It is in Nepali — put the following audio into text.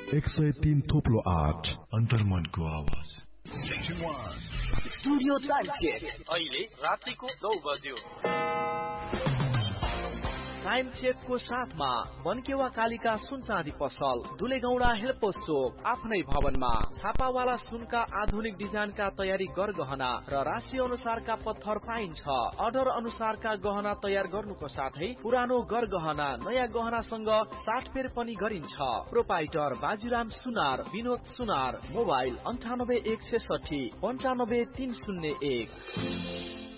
103 थोप्लो 8 अन्तर्मनको आवाज। स्टुडियो टाइम चेक अहिले रातिको 9 बज्यो। टाइम चेकको साथमा बनकेवा कालिका सुन चाँदी पसल, दुलेगौडा हेल्पोस चोक, आफ्नै भवनमा छापावाला सुनका आधुनिक डिजाइनका तयारी गरगहना र राशि अनुसारका पत्थर पाइन्छ। अर्डर अनुसारका गहना तयार गर्नुको साथै पुरानो गरगहना नयाँ गहनासँग साटफेर पनि गरिन्छ। प्रोपाइटर बाजीराम सुनार, विनोद सुनार, मोबाइल 98 166 95 301।